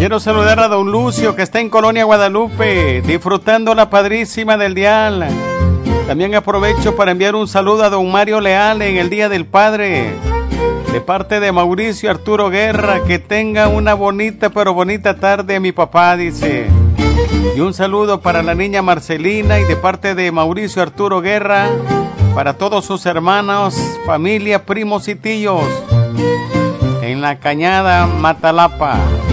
Quiero saludar a don Lucio, que está en Colonia Guadalupe, disfrutando la padrísima del dial. También aprovecho para enviar un saludo a don Mario Leal en el Día del Padre, de parte de Mauricio Arturo Guerra. Que tenga una bonita, pero bonita tarde, mi papá, dice. Y un saludo para la niña Marcelina, y de parte de Mauricio Arturo Guerra, para todos sus hermanos, familia, primos y tíos, en la Cañada Matalapa.